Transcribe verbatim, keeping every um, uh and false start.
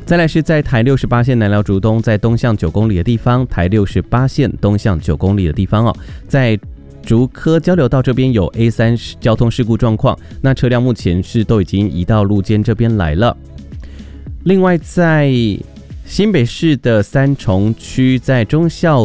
再来是在台六十八线南寮竹东，在东向九公里的地方，台六十八线东向九公里的地方哦，在竹科交流道这边有 A 三 交通事故状况，那车辆目前是都已经移到路肩这边来了。另外，在新北市的三重区，在忠孝